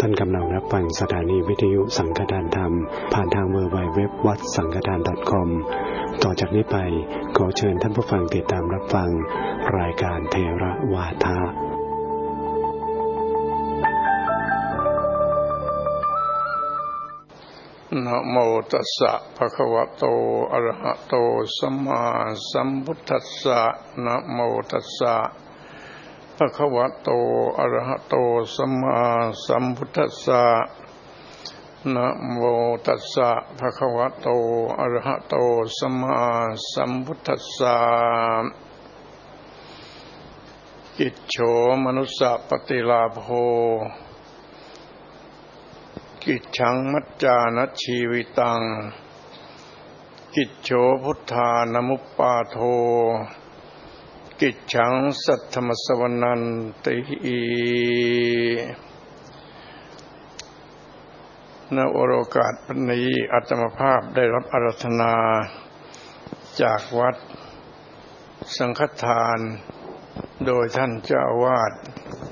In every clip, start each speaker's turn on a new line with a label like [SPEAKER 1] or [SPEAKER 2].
[SPEAKER 1] ท่านกำลังรับฟังสถานีวิทยุสังฆทานธรรมผ่านทางwww.wadsangkatan.com ต่อจากนี้ไปขอเชิญท่านผู้ฟังติดตามรับฟังรายการเทระวาทะ
[SPEAKER 2] นะโมตัสสะภะคะวะโตอะระหะโตสัมมาสัมพุทธัสสะนะโมตัสสะภะคะวะโตอะระหะโตสัมมาสัมพุทธัสสะนะโมตัสสะภะคะวะโตอะระหะโตสัมมาสัมพุทธัสสะกิจโฉมนุสสะปฏิลาโภกิจฉังมัจจานะชีวิตังกิจโฉพุทธานมุปปาโทกิจฉังสัทธมัสสวนันติณโอกาสนี้อาตมาภาพได้รับอาราธนาจากวัดสังฆทานโดยท่านเจ้าอาวาส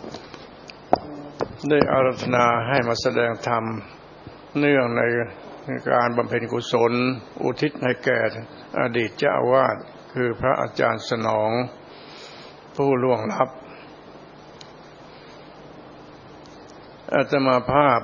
[SPEAKER 2] ได้อาราธนาให้มาแสดงธรรมเนื่องในการบำเพ็ญกุศลอุทิศให้แก่อดีตเจ้าอาวาสคือพระอาจารย์สนองผู้ล่วงลับอาตมาภาพ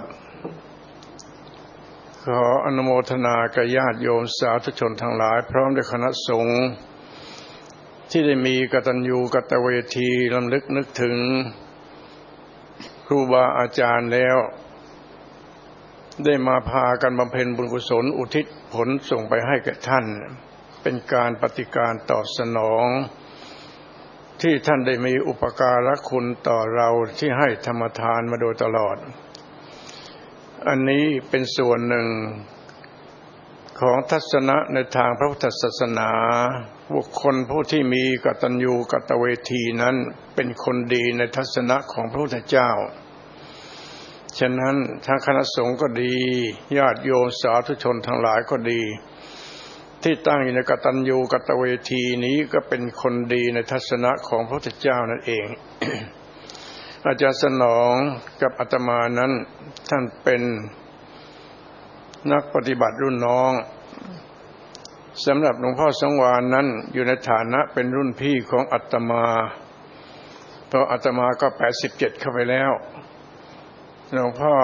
[SPEAKER 2] ขออนุโมทนากับญาติโยมสาธุชนทั้งหลายพร้อมด้วยคณะสงฆ์ที่ได้มีกตัญญูกตเวทีรำลึกนึกถึงครูบาอาจารย์แล้วได้มาพากันบำเพ็ญบุญกุศลอุทิศผลส่งไปให้แก่ท่านเป็นการปฏิการตอบสนองที่ท่านได้มีอุปการะคุณต่อเราที่ให้ธรรมทานมาโดยตลอดอันนี้เป็นส่วนหนึ่งของทัศนะในทางพระพุทธศาสนาบุคคลผู้ที่มีกตัญญูกตเวทีนั้นเป็นคนดีในทัศนะของพระพุทธเจ้าฉะนั้นทางคณะสงฆ์ก็ดีญาติโยมสาธุชนทั้งหลายก็ดีที่ตั้งอยู่ในกตัญญูกตเวทีนี้ก็เป็นคนดีในทัศนะของพระพุทธเจ้านั่นเอง อาจารย์สนองกับอาตมานั้นท่านเป็นนักปฏิบัติรุ่นน้องสำหรับหลวงพ่อสังวาลนั้นอยู่ในฐานะเป็นรุ่นพี่ของอาตมาเพราะอาตมาก็87เข้าไปแล้วหลวงพ่อ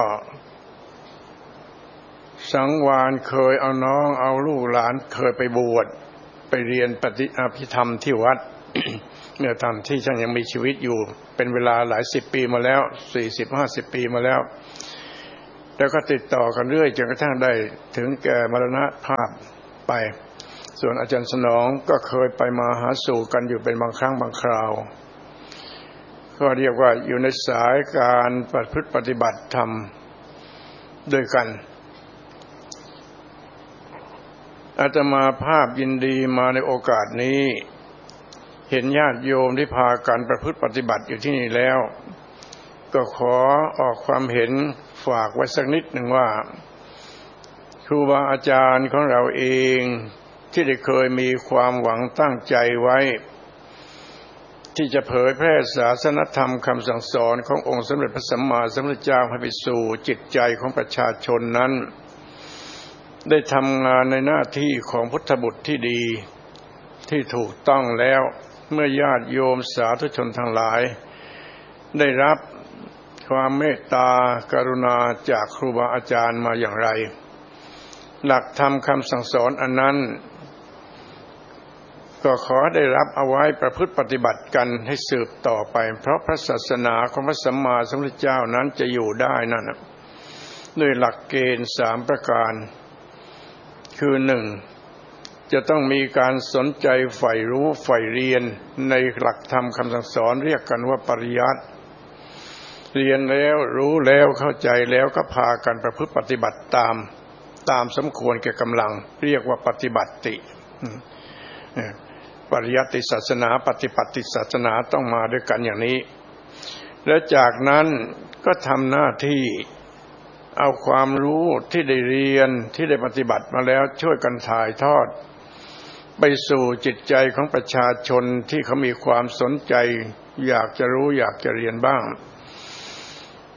[SPEAKER 2] สังวาลเคยเอาน้องเอาลูกหลานเคยไปบวชไปเรียนปฏิอภิธรรมที่วัด เมื่อทำที่ท่านยังมีชีวิตอยู่เป็นเวลาหลายสิบปีมาแล้ว40-50 ปีมาแล้วแล้วก็ติดต่อกันเรื่อยจนกระทั่งได้ถึงแก่มรณภาพไปส่วนอาจารย์สนองก็เคยไปมาหาสู่กันอยู่เป็นบางครั้งบางคราวก็เรียกว่าอยู่ในสายการประพฤติปฏิบัติธรรมด้วยกันอาตมาภาพยินดีมาในโอกาสนี้เห็นญาติโยมที่พากันประพฤติปฏิบัติอยู่ที่นี่แล้วก็ขอออกความเห็นฝากไว้สักนิดหนึ่งว่าครูบาอาจารย์ของเราเองที่ได้เคยมีความหวังตั้งใจไว้ที่จะเผยแพร่ศาสนธรรมคำสั่งสอนขององค์สมเด็จพระสัมมาสัมพุทธเจ้าให้ไปสู่จิตใจของประชาชนนั้นได้ทำงานในหน้าที่ของพุทธบุตรที่ดีที่ถูกต้องแล้วเมื่อญาติโยมสาธุชนทั้งหลายได้รับความเมตตากรุณาจากครูบาอาจารย์มาอย่างไรหลักธรรมคำสั่งสอนอันนั้นก็ขอได้รับเอาไว้ประพฤติปฏิบัติกันให้สืบต่อไปเพราะพระศาสนาของพระสัมมาสัมพุทธเจ้านั้นจะอยู่ได้นั่นด้วยหลักเกณฑ์3ประการคือ1จะต้องมีการสนใจใฝ่รู้ใฝ่เรียนในหลักธรรมคำสั่งสอนเรียกกันว่าปริยัติเรียนแล้วรู้แล้วเข้าใจแล้วก็พากันประพฤติปฏิบัติตามสมควรแก่กำลังเรียกว่าปฏิบัติปริยัติศาสนาปฏิปัติศาสนาต้องมาด้วยกันอย่างนี้และจากนั้นก็ทำหน้าที่เอาความรู้ที่ได้เรียนที่ได้ปฏิบัติมาแล้วช่วยกันถ่ายทอดไปสู่จิตใจของประชาชนที่เขามีความสนใจอยากจะรู้อยากจะเรียนบ้าง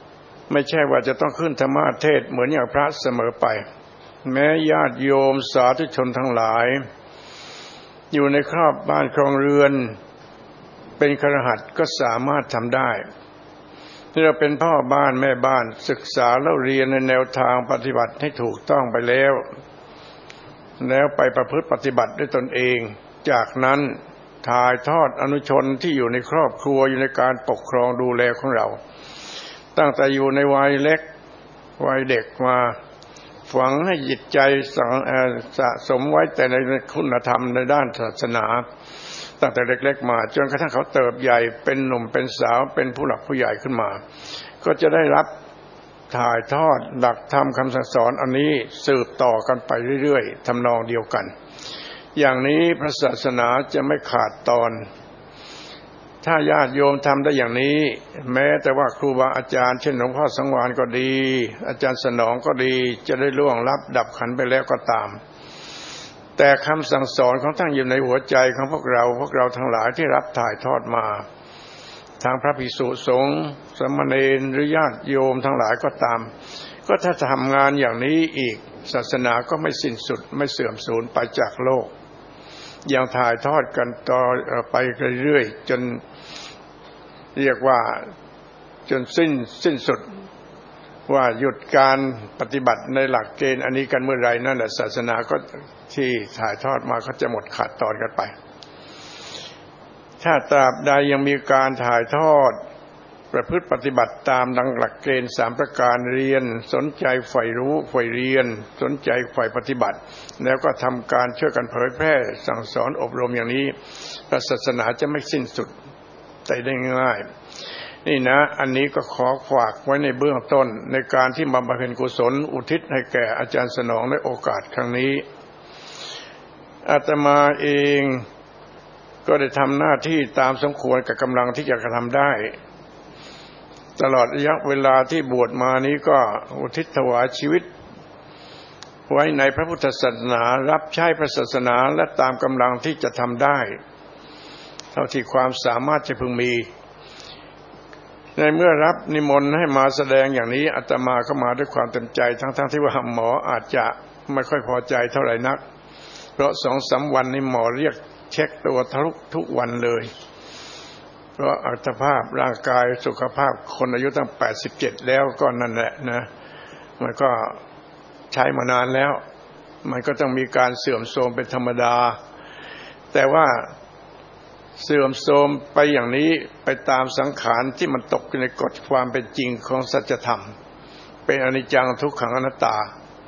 [SPEAKER 2] ไม่ใช่ว่าจะต้องขึ้นธรรมเทศน์เหมือนอย่างพระเสมอไปแม้ญาติโยมสาธุชนทั้งหลายอยู่ในครอบบ้านครองเรือนเป็นคฤหัสถ์ก็สามารถทำได้ที่เราเป็นพ่อบ้านแม่บ้านศึกษาแล้วเรียนในแนวทางปฏิบัติให้ถูกต้องไปแล้วไปประพฤติปฏิบัติด้วยตนเองจากนั้นถ่ายทอดอนุชนที่อยู่ในครอบครัวอยู่ในการปกครองดูแลของเราตั้งแต่อยู่ในวัยเล็กวัยเด็กมาฝังให้จิตใจสะสมไว้แต่ในคุณธรรมในด้านศาสนาตั้งแต่เล็กๆมาจนกระทั่งเขาเติบใหญ่เป็นหนุ่มเป็นสาวเป็นผู้หลักผู้ใหญ่ขึ้นมาก็จะได้รับถ่ายทอดหลักธรรมคำสั่งสอนอันนี้สืบต่อกันไปเรื่อยๆทำนองเดียวกันอย่างนี้พระศาสนาจะไม่ขาดตอนถ้าญาติโยมทำได้อย่างนี้แม้แต่ว่าครูบาอาจารย์เช่นหลวงพ่อสังวานก็ดีอาจารย์สนองก็ดีจะได้ล่วงลับดับขันไปแล้วก็ตามแต่คำสั่งสอนของท่านอยู่ในหัวใจของพวกเราทั้งหลายที่รับถ่ายทอดมาทางพระภิกษุสงฆ์สามเณรหรือญาติโยมทั้งหลายก็ตามก็ถ้าทำงานอย่างนี้อีกศาสนาก็ไม่สิ้นสุดไม่เสื่อมสูญไปจากโลกยังถ่ายทอดกันต่อไปเรื่อยๆจนเรียกว่าจนสิ้นสุดว่าหยุดการปฏิบัติในหลักเกณฑ์อันนี้กันเมื่อไรนั่นแหละศาสนาก็ที่ถ่ายทอดมาก็จะหมดขาดตอนกันไปถ้าตราบใดยังมีการถ่ายทอดประพฤติปฏิบัติตามดังหลักเกณฑ์3ประการเรียนสนใจใฝ่รู้ใฝ่เรียนสนใจใฝ่ปฏิบัติแล้วก็ทำการช่วยกันเผยแพร่สั่งสอนอบรมอย่างนี้ศาสนาจะไม่สิ้นสุดได้ง่ายนี่นะอันนี้ก็ขอฝากไว้ในเบื้องต้นในการที่บำเพ็ญกุศลอุทิศให้แก่อาจารย์สนองในโอกาสครั้งนี้อาตมาเองก็ได้ทำหน้าที่ตามสมควรกับกำลังที่จะกระทำได้ตลอดระยะเวลาที่บวชมานี้ก็อุทิศถวายชีวิตไว้ในพระพุทธศาสนารับใช้พระศาสนาและตามกำลังที่จะทำได้เท่าที่ความสามารถจะพึงมีในเมื่อรับนิมนต์ให้มาแสดงอย่างนี้อาตมาก็มาด้วยความเต็มใจทั้งที่ว่าหมออาจจะไม่ค่อยพอใจเท่าไหร่นักเพราะ 2-3 วันนี้หมอเรียกเช็คตัวทุกวันเลยเพราะอัตภาพร่างกายสุขภาพคนอายุตั้ง87แล้วก็นั่นแหละนะมันก็ใช้มานานแล้วมันก็ต้องมีการเสื่อมโทรมเป็นธรรมดาแต่ว่าเสื่อมโทรมไปอย่างนี้ไปตามสังขารที่มันตกอยู่ในกฎความเป็นจริงของสัจธรรมเป็นอนิจจังทุกขังอนัตตา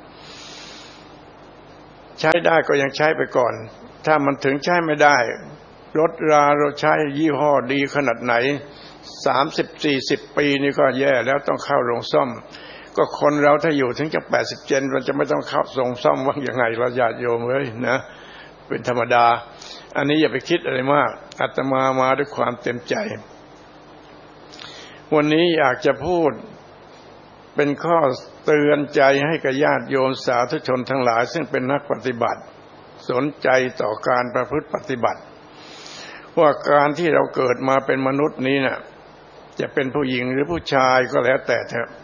[SPEAKER 2] ใช้ได้ก็ยังใช้ไปก่อนถ้ามันถึงใช้ไม่ได้รถราเราใช้ยี่ห้อดีขนาดไหน 30-40 ปีนี่ก็แย่แล้วต้องเข้าโรงซ่อมก็คนเราถ้าอยู่ถึงจะ87มันจะไม่ต้องเข้าโรงซ่อมว่ายังไงเราญาติโยมเอ้ยนะเป็นธรรมดาอันนี้อย่าไปคิดอะไรมากอาตมาด้วยความเต็มใจวันนี้อยากจะพูดเป็นข้อเตือนใจให้กับญาติโยมสาธุชนทั้งหลายซึ่งเป็นนักปฏิบัติสนใจต่อการประพฤติปฏิบัติว่าการที่เราเกิดมาเป็นมนุษย์นี้น่ะจะเป็นผู้หญิงหรือผู้ชายก็แล้วแต่เถอะ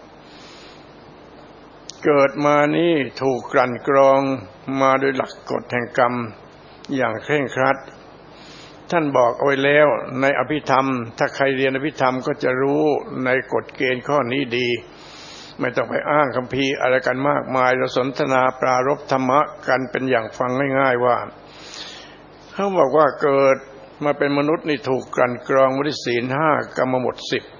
[SPEAKER 2] เกิดมานี่ถูกกลั่นกรองมาโดยหลักกฎแห่งกรรมอย่างเคร่งครัดท่านบอกเอาไว้แล้วในอภิธรรมถ้าใครเรียนอภิธรรมก็จะรู้ในกฎเกณฑ์ข้อนี้ดีไม่ต้องไปอ้างคัมภีร์อะไรกันมากมายเราสนทนาปรารภธรรมะกันเป็นอย่างฟังง่ายๆว่าเขาบอกว่าเกิดมาเป็นมนุษย์นี่ถูกกลั่นกรองด้วยศีล 5 กรรมบท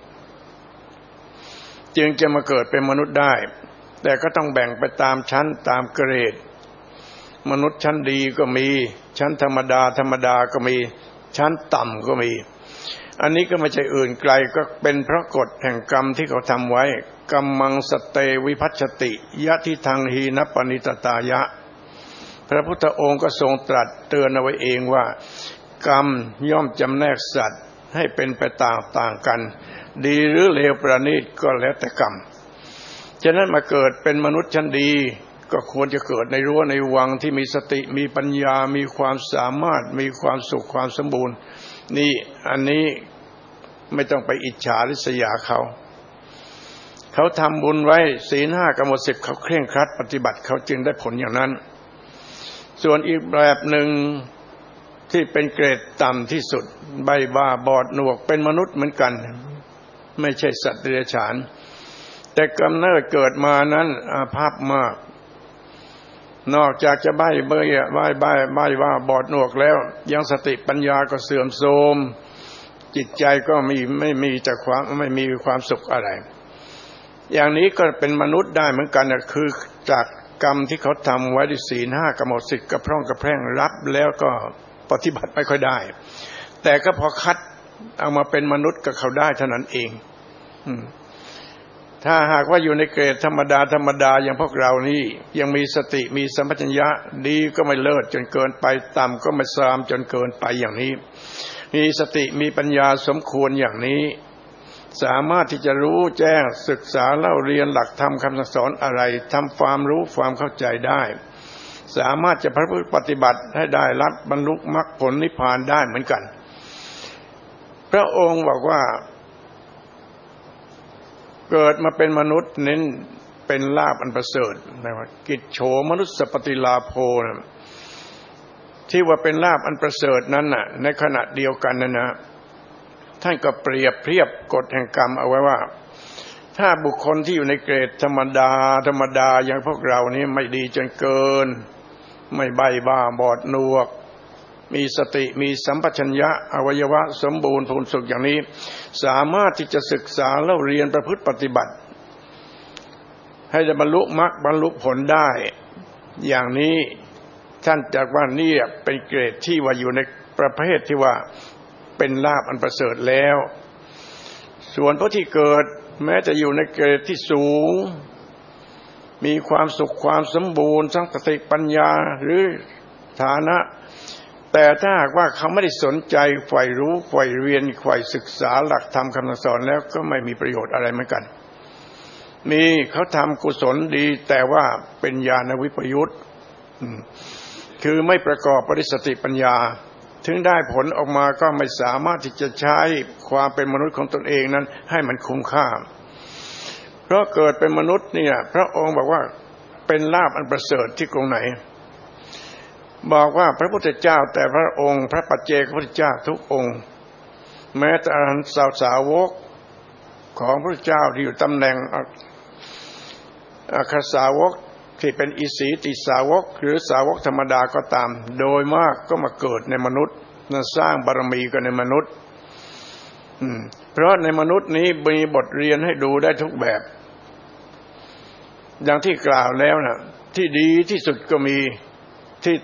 [SPEAKER 2] 10จึงจะมาเกิดเป็นมนุษย์ได้แต่ก็ต้องแบ่งไปตามชั้นตามเกรดมนุษย์ชั้นดีก็มีชั้นธรรมดาก็มีชั้นต่ำก็มีอันนี้ก็ไม่ใช่อื่นไกลก็เป็นเพราะกฎแห่งกรรมที่เขาทำไว้กัมมังสเตวิภัชชติยะทิทังหีนปณิตตายะพระพุทธองค์ก็ทรงตรัสเตือนเอาไว้เองว่ากรรมย่อมจำแนกสัตว์ให้เป็นไปต่างกันดีหรือเลวประณีตก็แล้วแต่กรรมฉะนั้นมาเกิดเป็นมนุษย์ชั้นดีก็ควรจะเกิดในรั้วในวังที่มีสติมีปัญญามีความสามารถมีความสุขความสมบูรณ์นี่อันนี้ไม่ต้องไปอิจฉาริษยาเขาเขาทำบุญไว้ศีล 5 กมล 10เขาเคร่งครัดปฏิบัติเขาจึงได้ผลอย่างนั้นส่วนอีกแบบหนึ่งที่เป็นเกรดต่ำที่สุดใบบ้าบอดหนวกเป็นมนุษย์เหมือนกันไม่ใช่สัตว์เดรัจฉานแต่กำเนิดเกิดมานั้นอาภัพมากนอกจากจะใบ้ว่าบอดหนวกแล้วยังสติปัญญาก็เสื่อมโทรมจิตใจก็ไม่มีความสุขอะไรอย่างนี้ก็เป็นมนุษย์ได้เหมือนกันคือจากกรรมที่เขาทำไว้ด้วยศีล 5 กมล 10กระพร่องกระแพร่งรับแล้วก็ปฏิบัติไม่ค่อยได้แต่ก็พอคัดเอามาเป็นมนุษย์กับเขาได้เท่านั้นเองถ้าหากว่าอยู่ในเกรดธรรมดาอย่างพวกเรานี่ยังมีสติมีสัมปชัญญะดีก็ไม่เลิศจนเกินไปต่ำก็ไม่ทรามจนเกินไปอย่างนี้มีสติมีปัญญาสมควรอย่างนี้สามารถที่จะรู้แจ้งศึกษาเล่าเรียนหลักธรรมคำสอนอะไรทำความรู้ความเข้าใจได้สามารถจะประพฤติปฏิบัติให้ได้รับบรรลุมรรคผลนิพพานได้เหมือนกันพระองค์บอกว่าเกิดมาเป็นมนุษย์เน้นเป็นลาภอันประเสริฐนะครับกิจโฉมนุสสปฏิลาโภนะที่ว่าเป็นลาภอันประเสริฐนั้นน่ะในขณะเดียวกันนะท่านก็เปรียบเทียบกฎแห่งกรรมเอาไว้ว่าถ้าบุคคลที่อยู่ในเกรดธรรมดาอย่างพวกเรานี้ไม่ดีจนเกินไม่ใบ้บ้าบอดหนวกมีสติมีสัมปชัญญะอวัยวะสมบูรณ์พูนสุขอย่างนี้สามารถที่จะศึกษาเล่าเรียนประพฤติปฏิบัติให้ได้บรรลุมรรคบรรลุผลได้อย่างนี้ท่านจัดว่านี่เป็นเกรดที่ว่าอยู่ในประเภทที่ว่าเป็นลาภอันประเสริฐแล้วส่วนผู้ที่เกิดแม้จะอยู่ในเกรดที่สูงมีความสุขความสมบูรณ์ทั้งสติปัญญาหรือฐานะแต่ถ้าหากว่าเขาไม่ได้สนใจใฝ่รู้ใฝ่เรียนใฝ่ศึกษาหลักธรรมคำสอนแล้วก็ไม่มีประโยชน์อะไรเหมือนกันมีเขาทำกุศลดีแต่ว่าเป็นญาณวิปยุตคือไม่ประกอบปริสติปัญญาถึงได้ผลออกมาก็ไม่สามารถที่จะใช้ความเป็นมนุษย์ของตนเองนั้นให้มันคุ้มค่าเพราะเกิดเป็นมนุษย์เนี่ยพระองค์บอกว่าเป็นลาภอันประเสริฐที่ตรงไหนบอกว่าพระพุทธเจ้าแต่พระองค์พระปัจเจกพุทธเจ้าทุกองค์แม้แต่อรหันตสาวกของพระเจ้าที่อยู่ตำแหน่งอัครสาวกที่เป็นอิสีติสาวกหรือสาวกธรรมดาก็ตามโดยมากก็มาเกิดในมนุษย์สร้างบารมีกันในมนุษย์เพราะในมนุษย์นี้มีบทเรียนให้ดูได้ทุกแบบอย่างที่กล่าวแล้วนะที่ดีที่สุดก็มี